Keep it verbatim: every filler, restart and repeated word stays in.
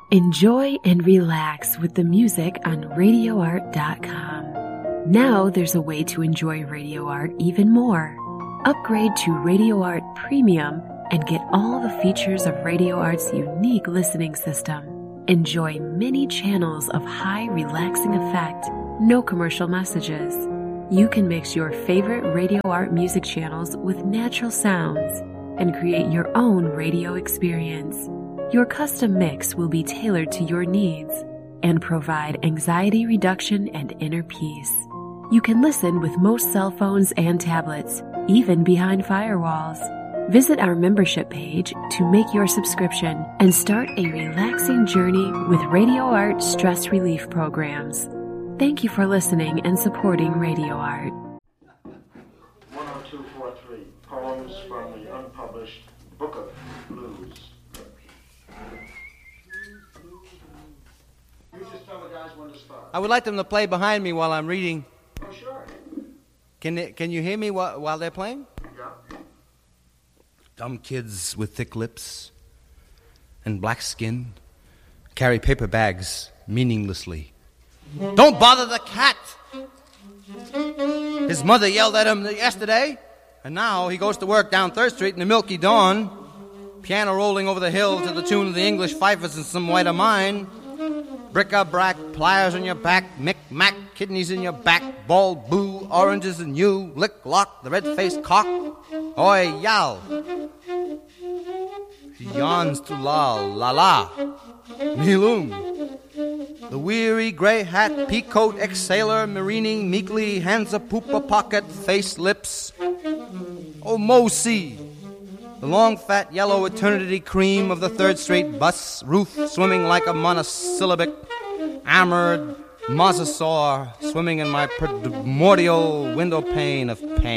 Enjoy and relax with the music on radio art dot com. Now there's a way to enjoy Radio Art even more. Upgrade to Radio Art Premium and get all the features of Radio Art's unique listening system. Enjoy many channels of high relaxing effect, no commercial messages. You can mix your favorite Radio Art music channels with natural sounds and create your own radio experience. Your custom mix will be tailored to your needs and provide anxiety reduction and inner peace. You can listen with most cell phones and tablets, even behind firewalls. Visit our membership page to make your subscription and start a relaxing journey with Radio Art stress relief programs. Thank you for listening and supporting Radio Art. one oh two forty-three, Poems from the Unpublished Book of Blues. You just tell the guys when to start. I would like them to play behind me while I'm reading. Oh, sure. Can they, can you hear me while, while they're playing? Yeah. Dumb kids with thick lips and black skin carry paper bags meaninglessly. Don't bother the cat! His mother yelled at him yesterday, and now he goes to work down Third Street in the milky dawn, piano rolling over the hill to the tune of the English fifers and some white of mine. Bric-a-brac, pliers on your back, mick-mack, kidneys in your back, ball, boo, oranges and you, lick-lock, the red-faced cock, oi, yow. He yawns to lal, la-la, me-loom. The weary grey hat, peacoat, ex-sailor, marining meekly, hands a poopa pocket, face, lips. Oh, Mo-see. The long, fat, yellow eternity cream of the Third Street bus, roof swimming like a monosyllabic, armored mosasaur swimming in my primordial window pane of pain.